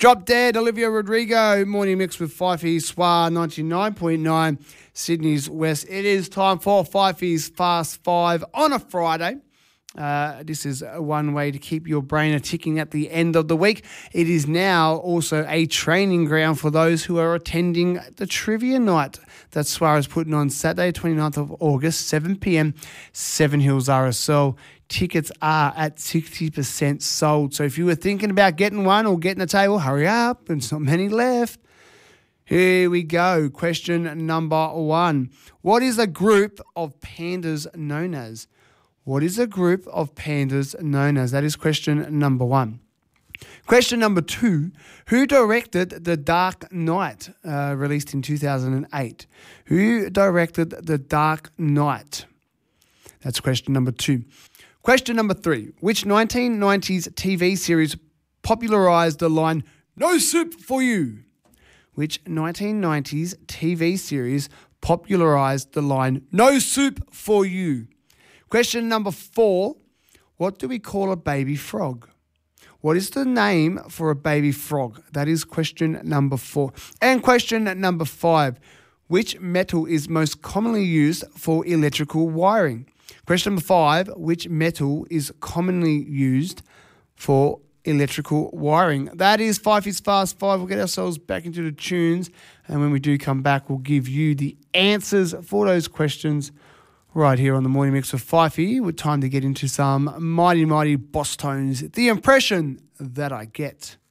Drop Dead, Olivia Rodrigo, Morning Mix with Fifey Soir 99.9, Sydney's West. It is time for Fifey's Fast Five on a Friday. This is one way to keep your brain a-ticking at the end of the week. It is now also a training ground for those who are attending the trivia night that Soir is putting on Saturday, 29th of August, 7 p.m, Seven Hills RSL. Tickets are at 60% sold. So if you were thinking about getting one or getting a table, hurry up. There's not many left. Here we go. Question number one. What is a group of pandas known as? What is a group of pandas known as? That is question number one. Question number two. Who directed The Dark Knight, released in 2008? Who directed The Dark Knight? That's question number two. Question number three. Which 1990s TV series popularised the line, "No soup for you"? Which 1990s TV series popularised the line, "No soup for you"? Question number four. What do we call a baby frog? What is the name for a baby frog? That is question number four. And question number five. Which metal is most commonly used for electrical wiring? Question number five, which metal is commonly used for electrical wiring? That is Fifey's Fast Five. We'll get ourselves back into the tunes, and when we do come back, we'll give you the answers for those questions right here on the Morning Mix with Fifey, with time to get into some mighty, mighty boss tones. The Impression That I Get.